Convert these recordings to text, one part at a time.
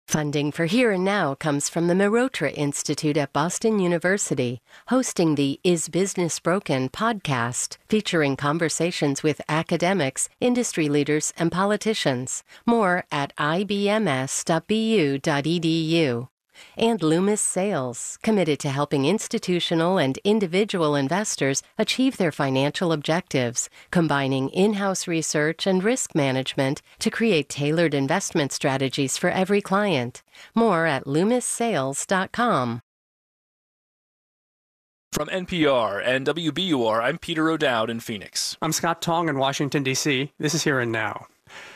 Funding for Here and Now comes from the Mehrotra Institute at Boston University, hosting the Is Business Broken podcast, featuring conversations with academics, industry leaders, and politicians. More at ibms.bu.edu. And Loomis Sales, committed to helping institutional and individual investors achieve their financial objectives, combining in-house research and risk management to create tailored investment strategies for every client. More at loomissales.com. From NPR and WBUR, I'm Peter O'Dowd in Phoenix. I'm Scott Tong in Washington, D.C. This is Here and Now.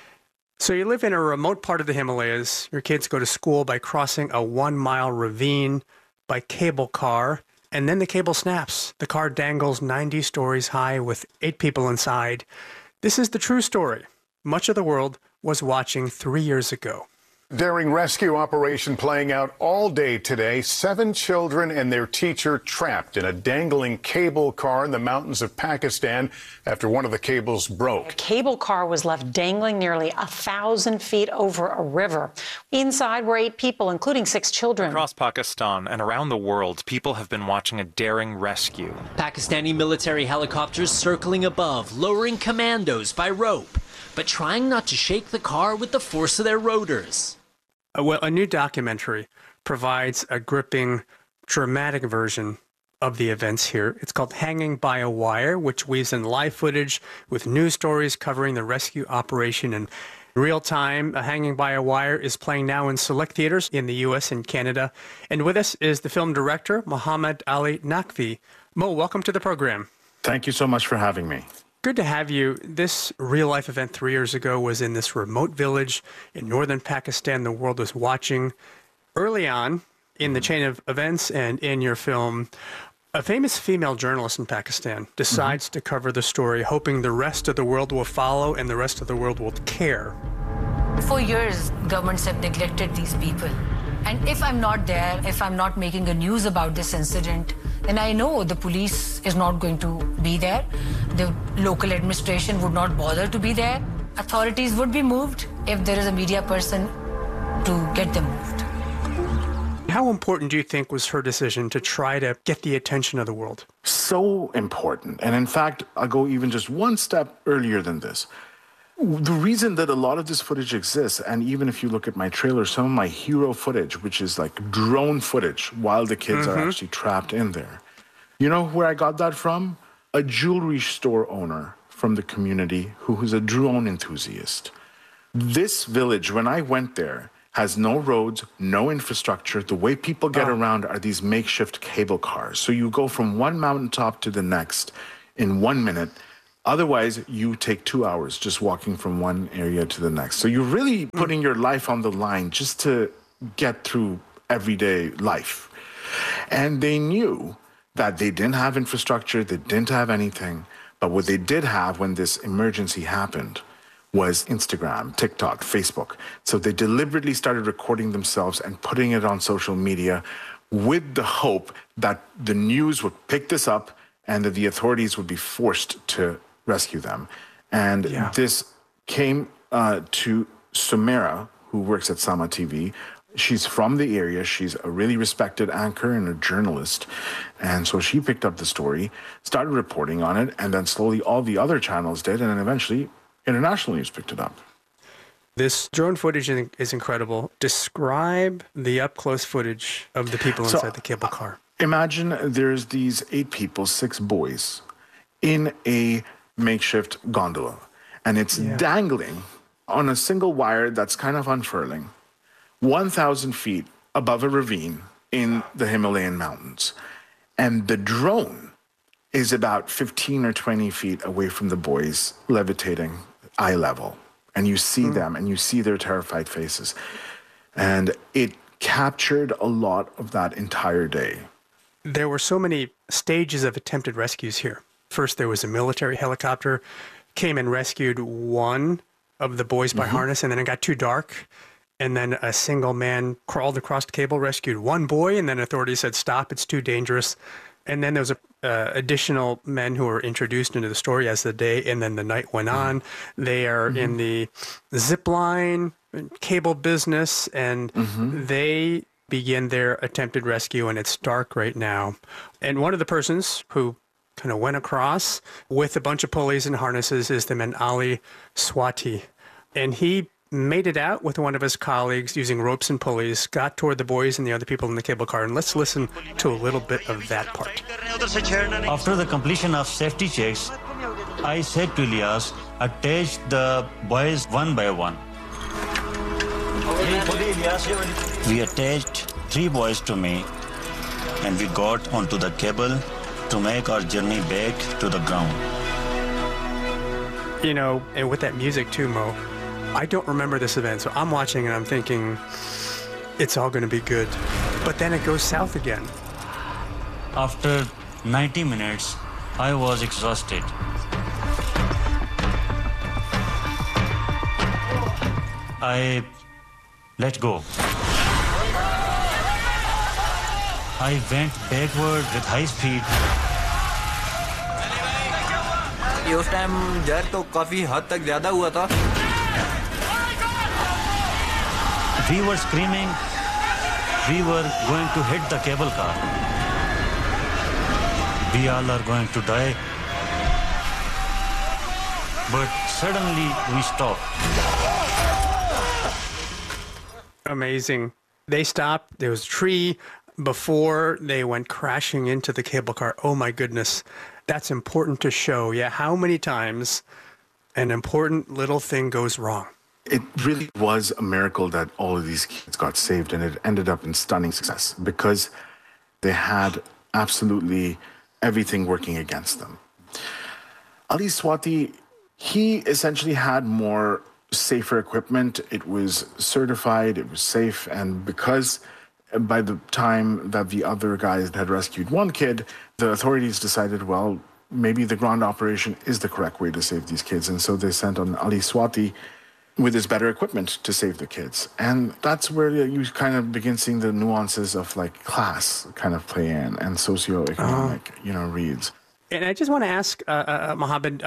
So you live in a remote part of the Himalayas. Your kids go to school by crossing a 1-mile ravine by cable car, and then the cable snaps. The car dangles 90 stories high with 8 people inside. This is the true story. Much of the world was watching 3 years ago. Daring rescue operation playing out all day today. 7 children and their teacher trapped in a dangling cable car in the mountains of Pakistan after one of the cables broke. A cable car was left dangling nearly 1,000 feet over a river. Inside were 8 people, including 6 children. Across Pakistan and around the world, people have been watching a daring rescue. Pakistani military helicopters circling above, lowering commandos by rope, but trying not to shake the car with the force of their rotors. Well, a new documentary provides a gripping, dramatic version of the events here. It's called Hanging by a Wire, which weaves in live footage with news stories covering the rescue operation in real time. Hanging by a Wire is playing now in select theaters in the U.S. and Canada. And with us is the film director, Mohammad Ali Naqvi. Mo, welcome to the program. Thank you so much for having me. Good to have you. This real-life event 3 years ago was in this remote village in northern Pakistan. The world was watching. Early on in the chain of events and in your film, a famous female journalist in Pakistan decides to cover the story, hoping the rest of the world will follow and the rest of the world will care. For years, governments have neglected these people. And if I'm not there, if I'm not making a news about this incident, then I know the police is not going to be there. The local administration would not bother to be there. Authorities would be moved if there is a media person to get them moved. How important do you think was her decision to try to get the attention of the world? So important. And in fact, I'll go even just one step earlier than this. The reason that a lot of this footage exists, and even if you look at my trailer, some of my hero footage, which is like drone footage while the kids are actually trapped in there. You know where I got that from? A jewelry store owner from the community who is a drone enthusiast. This village, when I went there, has no roads, no infrastructure. The way people get around are these makeshift cable cars. So you go from one mountaintop to the next in 1 minute. Otherwise, you take 2 hours just walking from one area to the next. So you're really putting your life on the line just to get through everyday life. And they knew that they didn't have infrastructure, they didn't have anything. But what they did have when this emergency happened was Instagram, TikTok, Facebook. So they deliberately started recording themselves and putting it on social media with the hope that the news would pick this up and that the authorities would be forced to rescue them. And this came to Sumaira, who works at Sama TV. She's from the area. She's a really respected anchor and a journalist. And so she picked up the story, started reporting on it, and then slowly all the other channels did, and then eventually international news picked it up. This drone footage is incredible. Describe the up-close footage of the people inside the cable car. Imagine there's these 8 people, 6 boys, in a makeshift gondola, and it's dangling on a single wire that's kind of unfurling 1,000 feet above a ravine in the Himalayan mountains. And the drone is about 15 or 20 feet away from the boys, levitating eye level. And you see them, and you see their terrified faces. And it captured a lot of that entire day. There were so many stages of attempted rescues here. First, there was a military helicopter, came and rescued one of the boys by harness, and then it got too dark. And then a single man crawled across the cable, rescued one boy, and then authorities said, stop, it's too dangerous. And then there was additional men who were introduced into the story as the day and then the night went on. They are in the zip line, cable business, and they begin their attempted rescue, and it's dark right now. And one of the persons who kind of went across with a bunch of pulleys and harnesses is the man Ali Swati. And he made it out with one of his colleagues using ropes and pulleys, got toward the boys and the other people in the cable car. And let's listen to a little bit of that part. After the completion of safety checks, I said to Ilyas, attach the boys one by one. We attached 3 boys to me, and we got onto the cable to make our journey back to the ground. You know, and with that music too, Mo, I don't remember this event, so I'm watching and I'm thinking, it's all going to be good. But then it goes south again. After 90 minutes, I was exhausted. I let go. I went backward with high speed. उस time जहर तो काफी हद तक ज्यादा हुआ था. We were screaming. We were going to hit the cable car. We all are going to die. But suddenly we stopped. Amazing. They stopped. There was a tree before they went crashing into the cable car. Oh my goodness. That's important to show. Yeah, how many times an important little thing goes wrong? It really was a miracle that all of these kids got saved, and it ended up in stunning success because they had absolutely everything working against them. Ali Swati, he essentially had more safer equipment. It was certified, it was safe, and because by the time that the other guys had rescued one kid, the authorities decided, well, maybe the ground operation is the correct way to save these kids. And so they sent on Ali Swati with his better equipment to save the kids. And that's where you kind of begin seeing the nuances of like class kind of play in and socioeconomic, reads. And I just want to ask, Mohammed,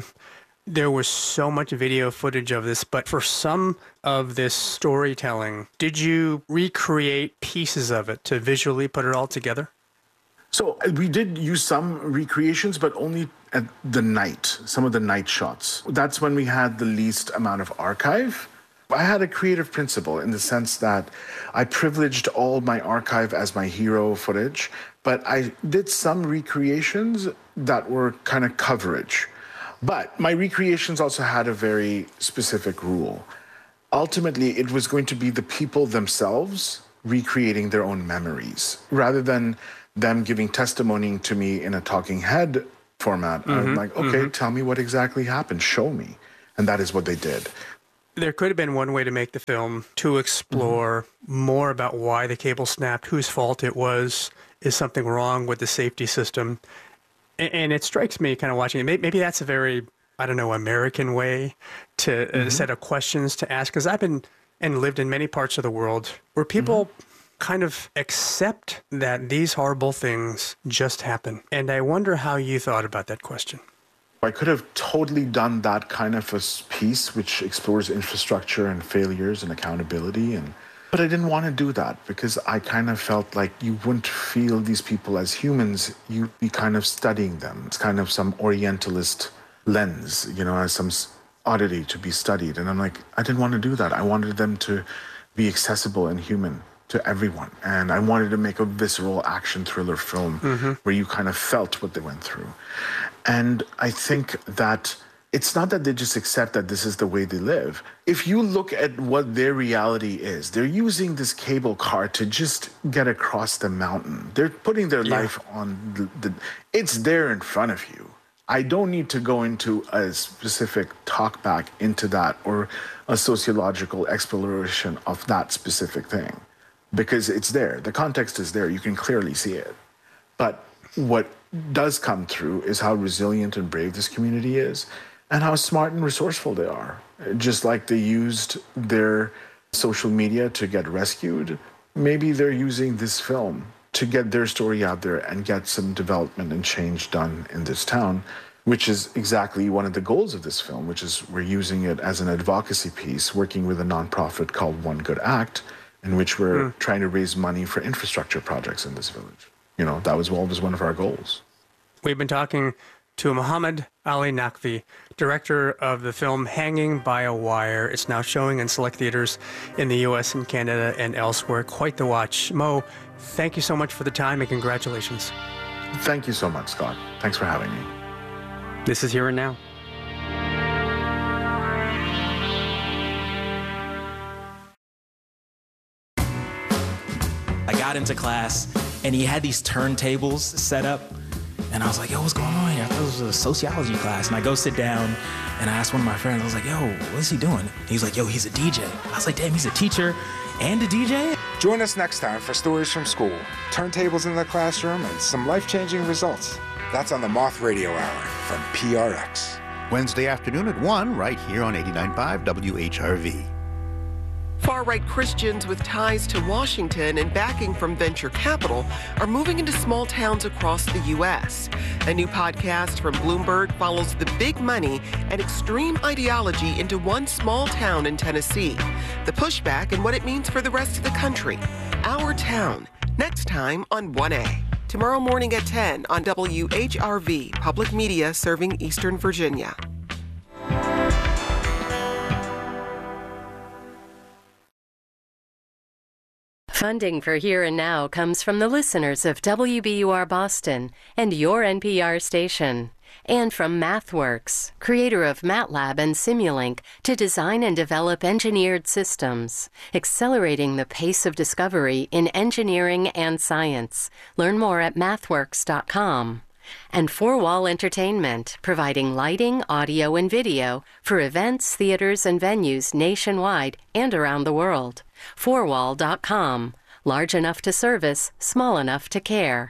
there was so much video footage of this, but for some of this storytelling, did you recreate pieces of it to visually put it all together? So we did use some recreations, but only at the night, some of the night shots. That's when we had the least amount of archive. I had a creative principle in the sense that I privileged all my archive as my hero footage, but I did some recreations that were kind of coverage. But my recreations also had a very specific rule. Ultimately, it was going to be the people themselves recreating their own memories rather than them giving testimony to me in a talking head format. I'm like, okay, tell me what exactly happened. Show me. And that is what they did. There could have been one way to make the film to explore more about why the cable snapped, whose fault it was, is something wrong with the safety system. And it strikes me kind of watching it, maybe that's a very, American way to set of questions to ask. Because I've been and lived in many parts of the world where people kind of accept that these horrible things just happen. And I wonder how you thought about that question. I could have totally done that kind of a piece which explores infrastructure and failures and accountability. But I didn't want to do that because I kind of felt like you wouldn't feel these people as humans. You'd be kind of studying them. It's kind of some Orientalist lens, as some oddity to be studied. And I'm like, I didn't want to do that. I wanted them to be accessible and human to everyone. And I wanted to make a visceral action thriller film where you kind of felt what they went through. And I think that it's not that they just accept that this is the way they live. If you look at what their reality is, they're using this cable car to just get across the mountain. They're putting their life on it's there in front of you. I don't need to go into a specific talk back into that or a sociological exploration of that specific thing because it's there. The context is there. You can clearly see it. But what does come through is how resilient and brave this community is and how smart and resourceful they are. Just like they used their social media to get rescued, maybe they're using this film to get their story out there and get some development and change done in this town, which is exactly one of the goals of this film, which is we're using it as an advocacy piece, working with a nonprofit called One Good Act, in which we're trying to raise money for infrastructure projects in this village. That was always one of our goals. We've been talking to Mohammed Ali Naqvi, director of the film Hanging by a Wire. It's now showing in select theaters in the U.S. and Canada and elsewhere. Quite the watch. Mo, thank you so much for the time and congratulations. Thank you so much, Scott. Thanks for having me. This is Here and Now. I got into class and he had these turntables set up. And I was like, yo, what's going on here? I thought it was a sociology class. And I go sit down and I asked one of my friends, I was like, yo, what is he doing? And he was like, yo, he's a DJ. I was like, damn, he's a teacher and a DJ? Join us next time for Stories from School, turntables in the classroom, and some life-changing results. That's on the Moth Radio Hour from PRX. Wednesday afternoon at 1, right here on 89.5 WHRV. Far-right Christians with ties to Washington and backing from venture capital are moving into small towns across the U.S. A new podcast from Bloomberg follows the big money and extreme ideology into one small town in Tennessee, the pushback and what it means for the rest of the country. Our Town, next time on 1A. Tomorrow morning at 10 on WHRV, public media serving Eastern Virginia. Funding for Here and Now comes from the listeners of WBUR Boston and your NPR station, and from MathWorks, creator of MATLAB and Simulink, to design and develop engineered systems, accelerating the pace of discovery in engineering and science. Learn more at mathworks.com. And Four Wall Entertainment, providing lighting, audio, and video for events, theaters, and venues nationwide and around the world. Fourwall.com. Large enough to service, small enough to care.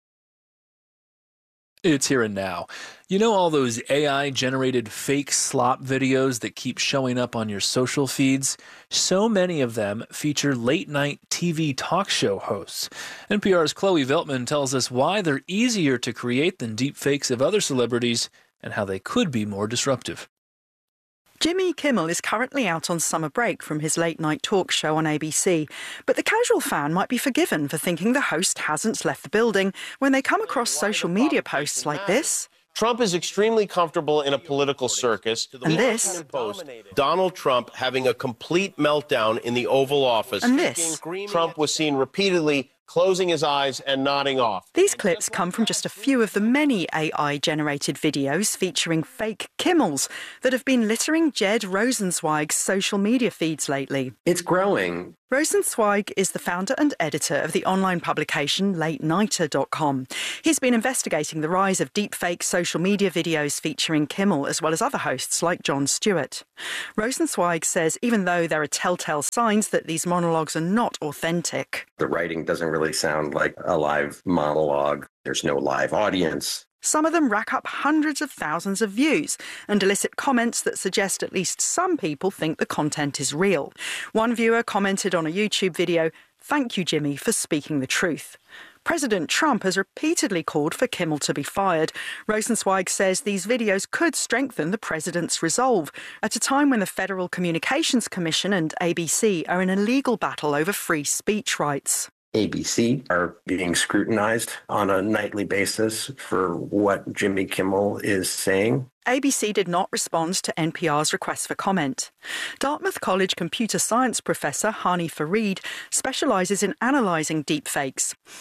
It's Here and Now. You know all those AI-generated fake slop videos that keep showing up on your social feeds? So many of them feature late-night TV talk show hosts. NPR's Chloe Veltman tells us why they're easier to create than deepfakes of other celebrities and how they could be more disruptive. Jimmy Kimmel is currently out on summer break from his late-night talk show on ABC, but the casual fan might be forgiven for thinking the host hasn't left the building when they come across social media posts like this. Trump is extremely comfortable in a political circus. And this. Post, Donald Trump having a complete meltdown in the Oval Office. And this. Trump was seen repeatedly closing his eyes and nodding off. These clips come from just a few of the many AI-generated videos featuring fake Kimmels that have been littering Jed Rosenzweig's social media feeds lately. It's growing. Rosenzweig is the founder and editor of the online publication LateNighter.com. He's been investigating the rise of deepfake social media videos featuring Kimmel as well as other hosts like Jon Stewart. Rosenzweig says even though there are telltale signs that these monologues are not authentic. The writing doesn't really sound like a live monologue. There's no live audience. Some of them rack up hundreds of thousands of views and elicit comments that suggest at least some people think the content is real. One viewer commented on a YouTube video, "Thank you, Jimmy, for speaking the truth." President Trump has repeatedly called for Kimmel to be fired. Rosenzweig says these videos could strengthen the president's resolve at a time when the Federal Communications Commission and ABC are in a legal battle over free speech rights. ABC are being scrutinized on a nightly basis for what Jimmy Kimmel is saying. ABC did not respond to NPR's request for comment. Dartmouth College computer science professor Hani Farid specialises in analysing deepfakes.